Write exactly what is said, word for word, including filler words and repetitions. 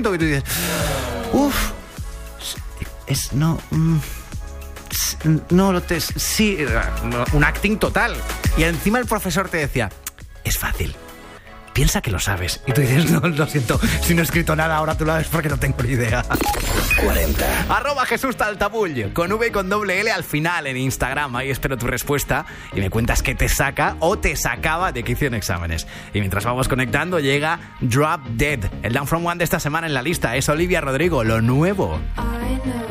acento. Y tú dices, uff, es, no... Mm, no, lo te, sí, un acting total. Y encima el profesor te decía, es fácil, piensa que lo sabes. Y tú dices, no, lo siento, si no he escrito nada ahora tú lo sabes porque no tengo ni idea. cuarenta. Arroba Jesús Taltabull, con V y con doble L al final en Instagram. Ahí espero tu respuesta y me cuentas qué te saca o te sacaba de quicio en exámenes. Y mientras vamos conectando llega Drop Dead, el Down From One de esta semana en la lista. Es Olivia Rodrigo, lo nuevo. I know